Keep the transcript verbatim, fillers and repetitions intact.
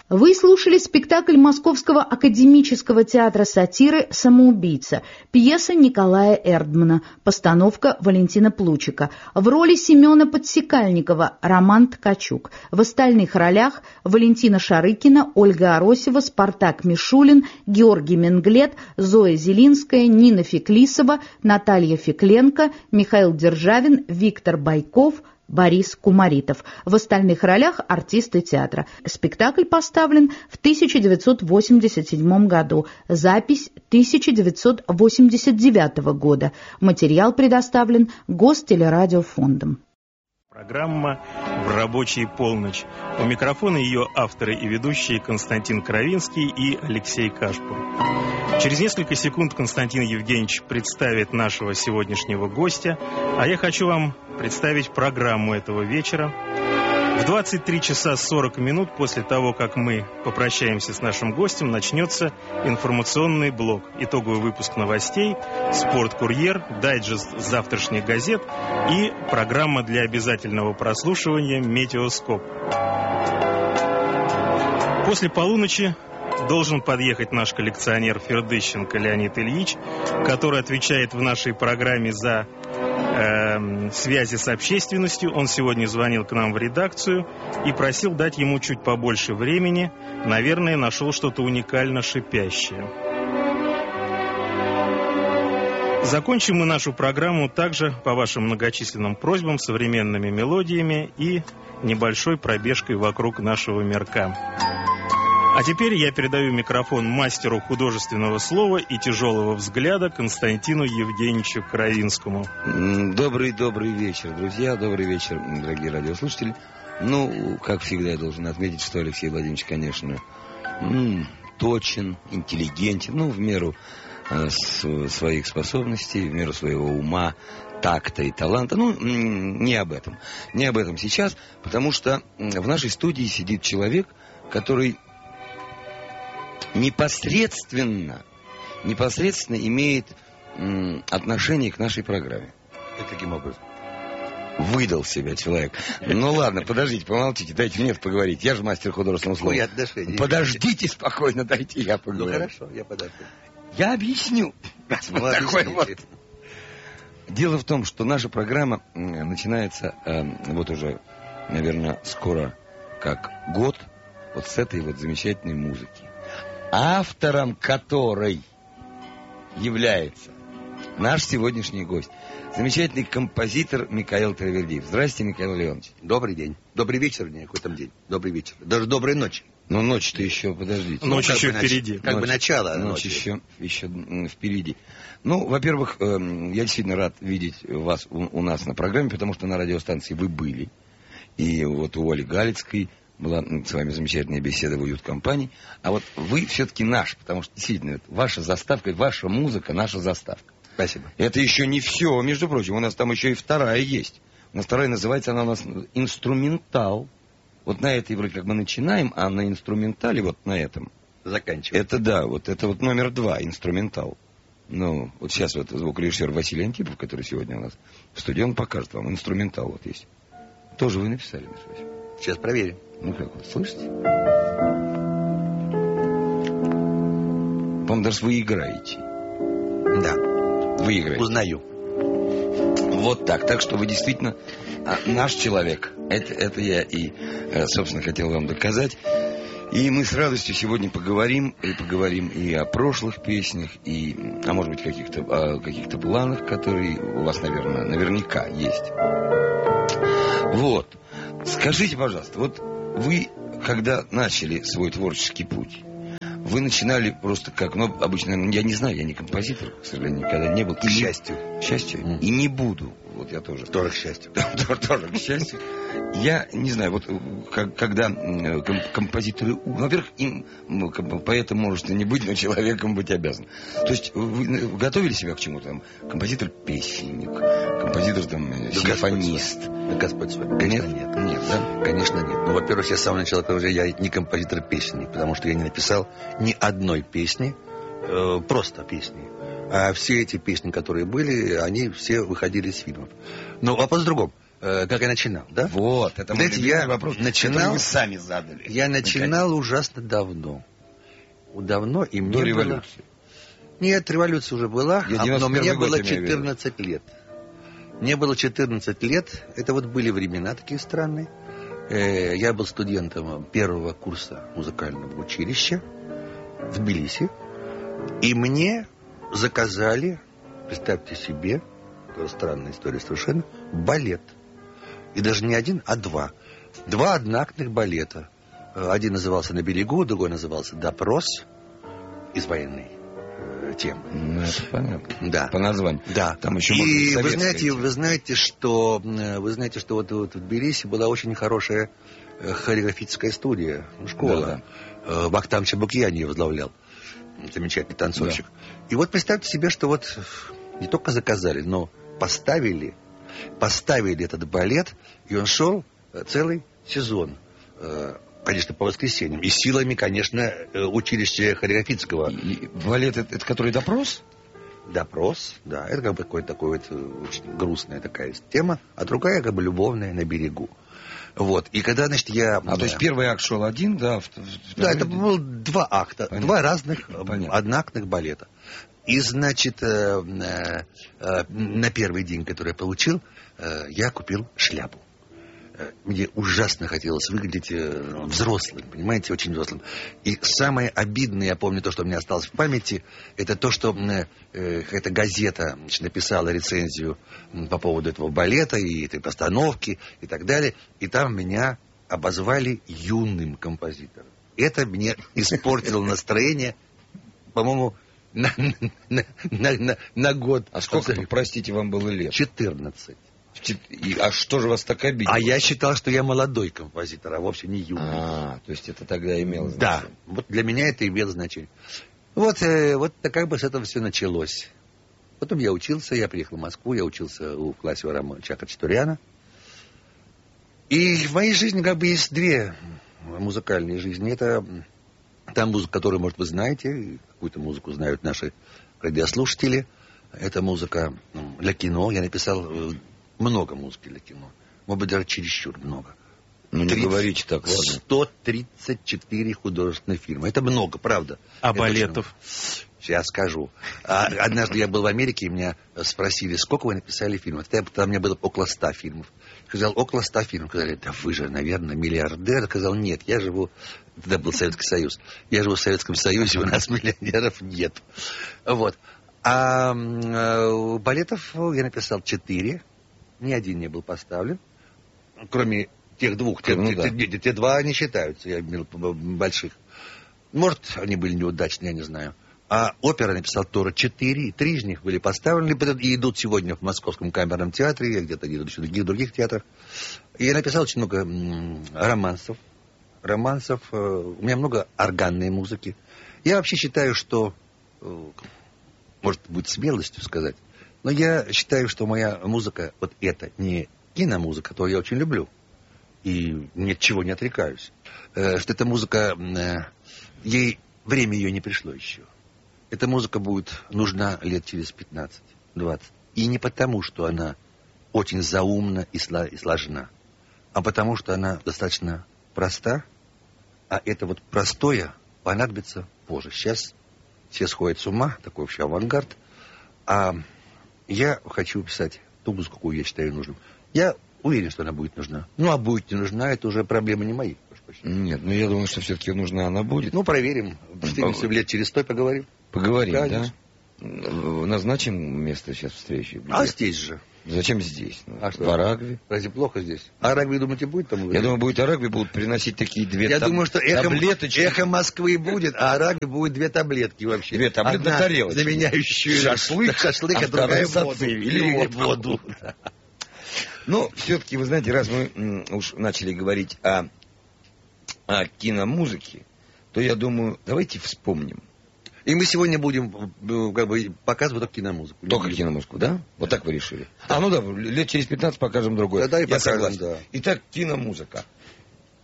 Вы слушали спектакль Московского академического театра сатиры «Самоубийца», пьеса Николая Эрдмана, постановка Валентина Плучика. В роли Семена Подсекальникова Роман Ткачук. В остальных ролях Валентина Шарыкина, Ольга Аросева, Спартак Мишулин, Георгий Менглет, Зоя Зелинская, Нина Феклисова, Наталья Фекленко, Михаил Державин, Виктор Байков, Борис Кумаритов. В остальных ролях артисты театра. Спектакль поставлен в тысяча девятьсот восемьдесят седьмом году. Запись тысяча девятьсот восемьдесят девятого года. Материал предоставлен Гостелерадиофондом. Программа «В рабочий полночь». У микрофона ее авторы и ведущие Константин Кравинский и Алексей Кашпур. Через несколько секунд Константин Евгеньевич представит нашего сегодняшнего гостя, а я хочу вам представить программу этого вечера. В двадцать три часа сорок минут после того, как мы попрощаемся с нашим гостем, начнется информационный блок, итоговый выпуск новостей, «Спорт-курьер», дайджест завтрашних газет и программа для обязательного прослушивания «Метеоскоп». После полуночи должен подъехать наш коллекционер Фердыщенко Леонид Ильич, который отвечает в нашей программе за э, связи с общественностью. Он сегодня звонил к нам в редакцию и просил дать ему чуть побольше времени. Наверное, нашел что-то уникально шипящее. Закончим мы нашу программу также, по вашим многочисленным просьбам, современными мелодиями и небольшой пробежкой вокруг нашего мирка. А теперь я передаю микрофон мастеру художественного слова и тяжелого взгляда Константину Евгеньевичу Кравинскому. Добрый-добрый вечер, друзья, добрый вечер, дорогие радиослушатели. Ну, как всегда, я должен отметить, что Алексей Владимирович, конечно, точен, интеллигентен, ну, в меру э, своих способностей, в меру своего ума, такта и таланта. Ну, не об этом. Не об этом сейчас, потому что в нашей студии сидит человек, который непосредственно, непосредственно имеет м, отношение к нашей программе. И каким образом? Выдал себя человек. Ну ладно, подождите, помолчите, дайте мне поговорить. Я же мастер художественного слова. Ой, отношения. Подождите спокойно, дайте я поговорю. Ну хорошо, я подожду. Я объясню. Ну, вот такой вот. Дело в том, что наша программа начинается э, вот уже, наверное, скоро как год вот с этой вот замечательной музыки, автором которой является наш сегодняшний гость, замечательный композитор Микаэл Тавердиев. Здрасте, Микаэл Леонович. Добрый день. Добрый вечер, не какой там день. Добрый вечер. Даже доброй ночи. Ну, ночь-то еще, подождите. Ночь ну, еще впереди. Нач... Как ночь, бы начало ночь ночи. еще, еще впереди. Ну, во-первых, э, я действительно рад видеть вас у, у нас на программе, потому что на радиостанции вы были. И вот у Оли Галицкой была с вами замечательная беседа в уют-компании. А вот вы все-таки наш, потому что действительно ваша заставка, ваша музыка, наша заставка. Спасибо. Это еще не все, между прочим. У нас там еще и вторая есть. У нас вторая называется, она у нас инструментал. Вот на этой вроде как мы начинаем, а на инструментале вот на этом заканчиваем. Это да, вот это вот номер два, инструментал. Ну, вот сейчас вот звукорежиссер Василий Антипов, который сегодня у нас в студии, он покажет вам. Инструментал вот есть. Тоже вы написали, Миша Васильевич? Сейчас проверим. Ну как вот, слышите? По-моему, даже вы играете. Да. Вы играете. Узнаю. Вот так. Так что вы действительно а, наш человек. Это, это я и, собственно, хотел вам доказать. И мы с радостью сегодня поговорим, и поговорим и о прошлых песнях, и, а может быть, каких-то, о каких-то планах, которые у вас, наверное, наверняка есть. Вот. Скажите, пожалуйста, вот вы, когда начали свой творческий путь, вы начинали просто как, ну, обычно, я не знаю, я не композитор, к сожалению, никогда не был. К счастью. К счастью. Mm. И не буду. Вот я тоже. Тоже к счастью. Тоже к счастью. Я не знаю, вот как, когда композиторы... Во-первых, им поэтом может и не быть, но человеком быть обязан. То есть вы готовили себя к чему-то? Там, композитор-песенник, композитор, там, симфонист. Да Господь с вами. Конечно, нет. Нет, нет, да? Конечно, нет. Ну, во-первых, я с самого начала говорю, я не композитор-песенник, потому что я не написал ни одной песни, э, просто песни. А все эти песни, которые были, они все выходили из фильмов. Но вопрос в другом. э, как я начинал, да? Вот, это мой Знаете, я вопрос, начинал, который вы сами задали. Я начинал наконец. ужасно давно. Давно, и мне До было... революции. Нет, революция уже была, а, но мне было четырнадцать лет. Мне было четырнадцать лет, это вот были времена такие странные. Э, я был студентом первого курса музыкального училища в Тбилиси, и мне заказали, представьте себе, такая странная история совершенно, балет. И даже не один, а два. Два одноактных балета. Один назывался «На берегу», другой назывался «Допрос» из военной э, темы. Ну, это понятно. Да. По названию. Да. Там еще и вы знаете, вы знаете, что вы знаете, что вот, вот в Тбилиси была очень хорошая э, хореографическая студия, школа. Да, да. Э, Бахтам Чабукьян ее возглавлял. Замечательный танцовщик. Да. И вот представьте себе, что вот не только заказали, но поставили, поставили этот балет, и он шел целый сезон. Конечно, по воскресеньям. И силами, конечно, училища хореографического. И балет, это, это который «Допрос»? «Допрос», да. Это как бы какой-то такой вот очень грустная такая тема. А другая как бы любовная, «На берегу». Вот. И когда, значит, я... А, да. То есть первый акт шел один, да? В, в, да, это было два акта. Понятно. Два разных Понятно. одноактных балета. И, значит, э, э, на первый день, который я получил, э, я купил шляпу. Мне ужасно хотелось выглядеть э, взрослым, понимаете, очень взрослым. И самое обидное, я помню то, что у меня осталось в памяти, это то, что э, эта газета, значит, написала рецензию по поводу этого балета и этой постановки и так далее. И там меня обозвали юным композитором. Это мне испортило настроение, по-моему, на, на, на, на, на год. А сколько, простите, вам было лет? четырнадцать. И, а что же вас так обидело? А я считал, что я молодой композитор, а вовсе не юный. А, то есть это тогда имело значение? Да, вот для меня это имело значение. Вот, э, вот как бы с этого все началось. Потом я учился, я приехал в Москву, я учился в классе у Романа Чака-Чатуряна. И в моей жизни как бы есть две музыкальные жизни. Это та музыка, которую, может, вы знаете, какую-то музыку знают наши радиослушатели. Это музыка ну, для кино. Я написал... Много музыки для кино. Может быть, даже чересчур много. Ну, не говорите так, ладно. сто тридцать четыре художественных фильма. Это много, правда. А это балетов? Очень... Сейчас скажу. А, однажды я был в Америке, и меня спросили, сколько вы написали фильмов. Тогда у меня было около ста фильмов. Я сказал, около ста фильмов. Сказали, да вы же, наверное, миллиардер. Я сказал, нет, я живу... Тогда был Советский Союз. Я живу в Советском Союзе, у нас миллионеров нет. Вот. А, а балетов я написал четыре. Ни один не был поставлен, кроме тех двух. Те, ну, те, да. те, те два не считаются, я имел больших. Может, они были неудачные, я не знаю. А опера написал тоже четыре, три из них были поставлены и идут сегодня в Московском камерном театре, где-то идут еще в других, других театрах. И я написал очень много м- романсов. Романсов. Э, у меня много органной музыки. Я вообще считаю, что, э, может, будет смелостью сказать, но я считаю, что моя музыка, вот это не киномузыка, которую я очень люблю, и ни от чего не отрекаюсь, э, что эта музыка, э, ей время ее не пришло еще. Эта музыка будет нужна лет через пятнадцать-двадцать. И не потому, что она очень заумна и, сло, и сложна, а потому, что она достаточно проста, а это вот простое понадобится позже. Сейчас все сходят с ума, такой вообще авангард, а... Я хочу писать ту музыку, какую я считаю нужным. Я уверен, что она будет нужна. Ну, а будет не нужна, это уже проблема не моя. Нет, ну я думаю, что все-таки нужна она будет. Ну, проверим. Встретимся лет через сто, поговорим. Поговорим, Конечно. Да? Назначим место сейчас встречи. А здесь же. Зачем здесь? Ну, а что? В Арагве. Разве плохо здесь? А Арагве, думаете, будет там? Я думаю, будет Арагве, будут приносить такие две Я таб... думаю, что эхо, таблеточки. эхо Москвы будет, а Арагве будет две таблетки вообще. Две таблетки на тарелочке. Заменяющую шашлык, шашлык а а другая воду. Или воду. Ну, все-таки, вы знаете, раз мы уж начали говорить о, о киномузыке, то я думаю, давайте вспомним. И мы сегодня будем как бы показывать только киномузыку. Только киномузыку, да? Вот так вы решили. А, ну да, лет через пятнадцать покажем другое. Да, да, и я покажем, согласен. Да. Итак, киномузыка.